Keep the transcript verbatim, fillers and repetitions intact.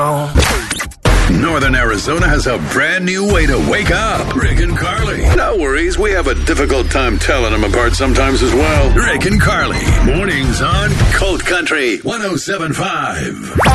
Northern Arizona has a brand new way to wake up. Rick and Carly. No worries, we have a difficult time telling them apart sometimes as well. Rick and Carly. Mornings on Colt Country one oh seven point five.